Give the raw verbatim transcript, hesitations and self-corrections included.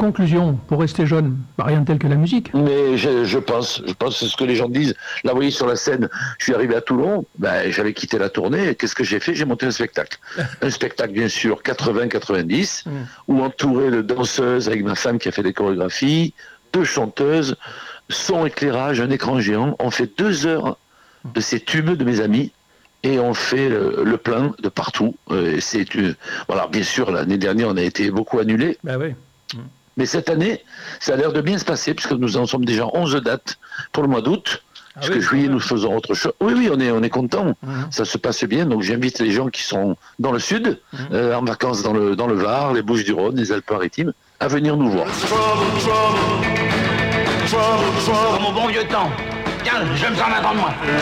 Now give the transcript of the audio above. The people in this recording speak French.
conclusion, pour rester jeune, bah, rien de tel que la musique. Mais je, je pense, je pense c'est ce que les gens disent. Là, vous voyez, sur la scène, je suis arrivé à Toulon, ben, j'avais quitté la tournée, et qu'est-ce que j'ai fait? J'ai monté un spectacle. Un spectacle, bien sûr, quatre-vingts quatre-vingt-dix, mm. où entouré de danseuses avec ma femme qui a fait des chorégraphies, deux chanteuses, son éclairage, un écran géant. On fait deux heures de ces tubes de mes amis, et on fait le, le plein de partout. Et c'est une... voilà, bien sûr, l'année dernière, on a été beaucoup annulés. Ben oui. Mm. Mais cette année, ça a l'air de bien se passer, puisque nous en sommes déjà onze dates pour le mois d'août. Ah puisque oui, juillet, nous faisons autre chose. Oui, oui, on est, on est content. Mm. Ça se passe bien. Donc, j'invite les gens qui sont dans le sud, mm. euh, en vacances dans le, dans le Var, les Bouches-du-Rhône, les Alpes-Maritimes, à venir nous voir. Dans mon bon vieux temps. Tiens, je me sens maintenant de moi.